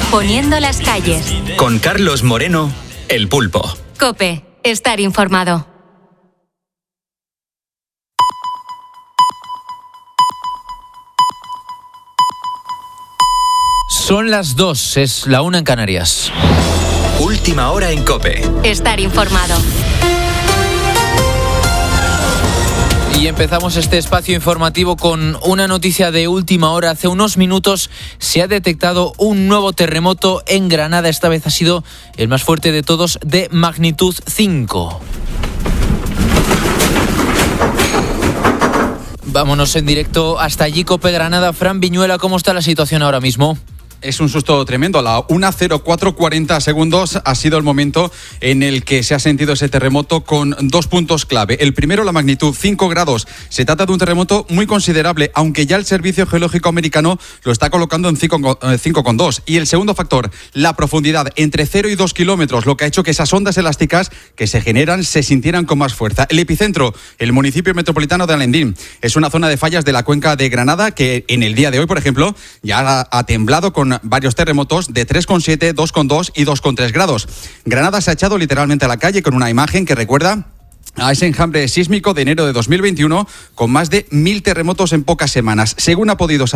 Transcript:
poniendo las calles. Con Carlos Moreno, El Pulpo. COPE, estar informado. Son las 2, es la 1 en Canarias. Última hora en COPE. Estar informado. Y empezamos este espacio informativo con una noticia de última hora. Hace unos minutos se ha detectado un nuevo terremoto en Granada. Esta vez ha sido el más fuerte de todos, de magnitud 5. Vámonos en directo hasta allí, COPE Granada. Fran Viñuela, ¿cómo está la situación ahora mismo? Es un susto tremendo. A la 1:04:40 segundos ha sido el momento en el que se ha sentido ese terremoto con 2 puntos clave. El primero, la magnitud 5 grados. Se trata de un terremoto muy considerable, aunque ya el Servicio Geológico Americano lo está colocando en 5,2. Y el segundo factor, la profundidad entre 0 y 2 kilómetros, lo que ha hecho que esas ondas elásticas que se generan se sintieran con más fuerza. El epicentro, el municipio metropolitano de Alendín. Es una zona de fallas de la cuenca de Granada que en el día de hoy, por ejemplo, ya ha temblado con varios terremotos de 3,7, 2,2 y 2,3 grados. Granada se ha echado literalmente a la calle con una imagen que recuerda a ese enjambre sísmico de enero de 2021 con más de 1.000 terremotos en pocas semanas. Según ha podido